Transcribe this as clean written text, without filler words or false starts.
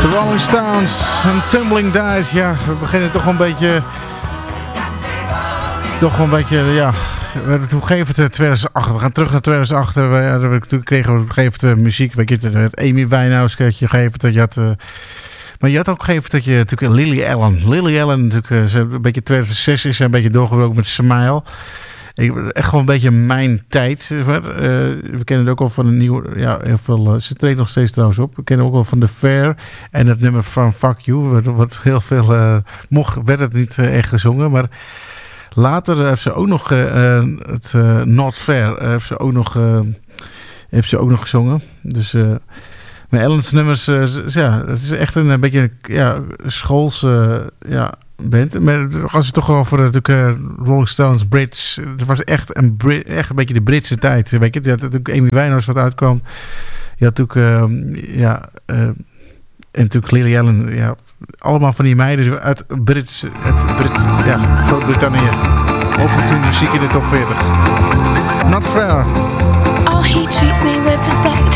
The Rolling Stones en Tumbling Dice. Ja, we beginnen toch wel een beetje, ja. We hebben toen gegeven 2008. We gaan terug naar 2008. We kregen we op een gegeven moment muziek. Weet je, het Amy Winehouse kreeg je gegeven dat je had. Maar je had ook gegeven dat je natuurlijk Lily Allen. Lily Allen natuurlijk. Ze een beetje 2006 is ze een beetje doorgebroken met Smile. Echt gewoon een beetje mijn tijd. We kennen het ook al van een nieuwe. Ja, heel veel. Ze treedt nog steeds trouwens op. We kennen ook wel van The Fair. En het nummer van Fuck You. Wat heel veel. Werd het niet echt gezongen. Maar later heeft ze ook nog het Not Fair. Heeft ze ook nog gezongen. Dus. Maar Ellen's nummers. Ja, het is echt een beetje. Ja, schools. Ja. Band. Maar als je toch over natuurlijk Rolling Stones, Brits, het was echt een beetje de Britse tijd. Weet je, je had natuurlijk Amy Winehouse wat uitkwam. Je had natuurlijk, en natuurlijk Lily Allen, ja, allemaal van die meiden uit Groot-Brittannië. Ook toen muziek in de top 40. Not Fair. Oh, he treats me with respect.